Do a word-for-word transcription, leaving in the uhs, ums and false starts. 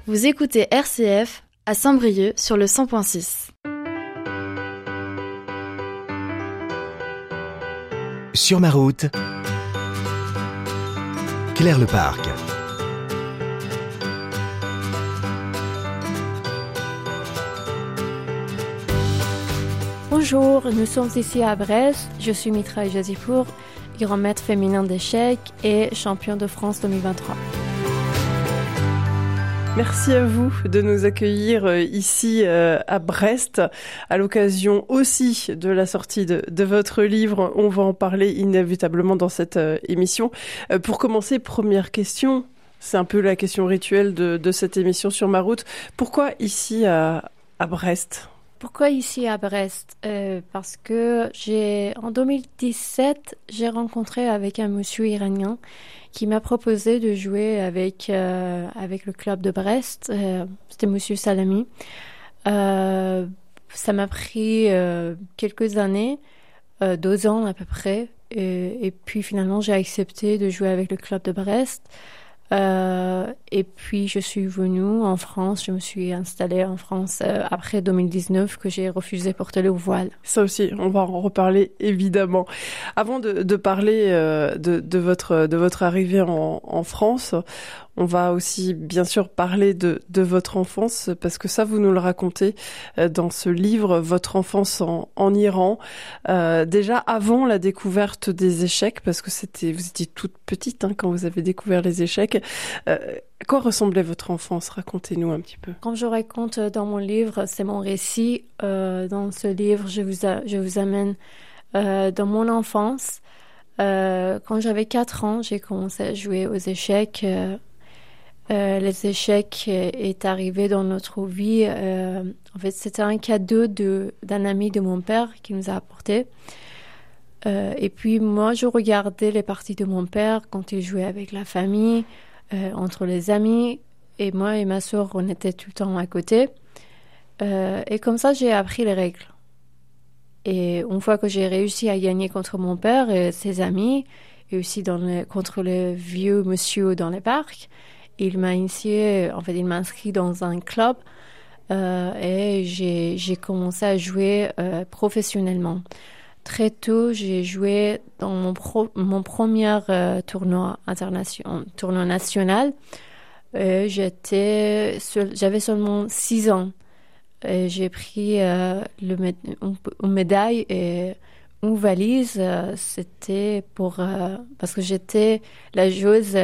Vous écoutez R C F à Saint-Brieuc sur le cent point six. Sur ma route, Claire Leparc. Bonjour, nous sommes ici à Brest. Je suis Mitra Jazipour, grand maître féminin d'échecs et champion de France deux mille vingt-trois. Merci à vous de nous accueillir ici à Brest, à l'occasion aussi de la sortie de, de votre livre. On va en parler inévitablement dans cette émission. Pour commencer, première question, c'est un peu la question rituelle de, de cette émission Sur ma route. Pourquoi ici à, à Brest ? Pourquoi ici à Brest ? euh, Parce que j'ai, en deux mille dix-sept, j'ai rencontré avec un monsieur iranien qui m'a proposé de jouer avec, euh, avec le club de Brest. Euh, c'était monsieur Salami. Euh, ça m'a pris euh, quelques années, euh, deux ans à peu près. Et, et puis finalement, j'ai accepté de jouer avec le club de Brest. Euh, et puis je suis venue en France, je me suis installée en France euh, après deux mille dix-neuf que j'ai refusé porter le voile. Ça aussi, on va en reparler évidemment. Avant de, de parler euh, de, de, votre, de votre arrivée en, en France, on va aussi bien sûr parler de, de votre enfance parce que ça vous nous le racontez dans ce livre, votre enfance en, en Iran. Euh, déjà avant la découverte des échecs, parce que c'était, vous étiez toute petite hein, quand vous avez découvert les échecs. Euh, à quoi ressemblait votre enfance ? Racontez-nous un petit peu. Comme je raconte dans mon livre, c'est mon récit. Euh, dans ce livre, je vous, a, je vous amène euh, dans mon enfance. Euh, quand j'avais quatre ans, j'ai commencé à jouer aux échecs. Euh, Euh, les échecs est arrivé dans notre vie. Euh, en fait, c'était un cadeau de, d'un ami de mon père qui nous a apporté. Euh, et puis, moi, je regardais les parties de mon père quand il jouait avec la famille, euh, entre les amis. Et moi et ma sœur, on était tout le temps à côté. Euh, et comme ça, j'ai appris les règles. Et une fois que j'ai réussi à gagner contre mon père et ses amis, et aussi dans le, contre le vieux monsieur dans les parcs, il m'a initié, en fait, il m'a inscrit dans un club euh, et j'ai, j'ai commencé à jouer euh, professionnellement. Très tôt, j'ai joué dans mon, pro, mon premier euh, tournoi international, tournoi national. Et j'étais, seul, j'avais seulement six ans. Et j'ai pris euh, le, une, une médaille et une valise. Euh, c'était pour euh, parce que j'étais la joueuse